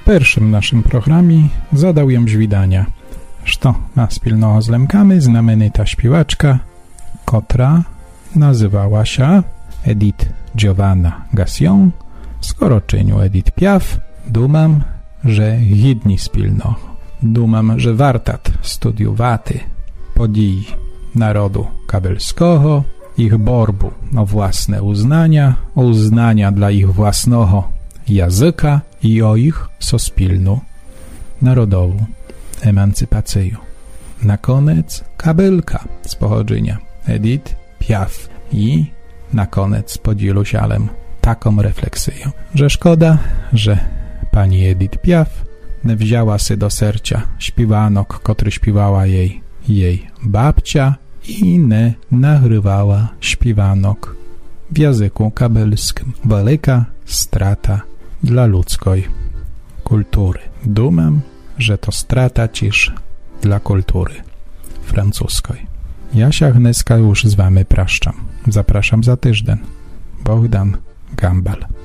першym naszym programie zadał jem żwidania, što ma spilnoho z Lemkami znamenita śpiewaczka, kotra nazywała się Edith Giovanna Gassion, w skoroczeniu Edith Piaf. Dumam, że hidni spilnoho. Dumam, że wartat studiowaty podii narodu kabelskiego, ich borbu o własne uznania dla ich własnego języka i o ich sospilnu narodową emancypację. Na koniec kabelka z pochodzenia Edith Piaf i na koniec podzielu się taką refleksją, że szkoda, że pani Edith Piaf nie wzięła się do serca śpiewanok, który śpiewała jej babcia i nie nagrywała śpiewanok w języku kabelskim. Wielka strata dla ludzkiej kultury. Dumam, że to strata też dla kultury francuskiej. Ja się Agneska już z wami praszczam. Zapraszam za tydzień. Bogdan Gambal.